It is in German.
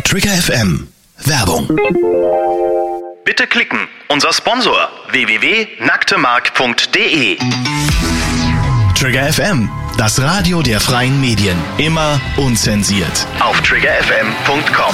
Trigger FM. Werbung. Bitte klicken. Unser Sponsor www.nacktemark.de. Trigger FM. Das Radio der freien Medien. Immer unzensiert. Auf triggerfm.com.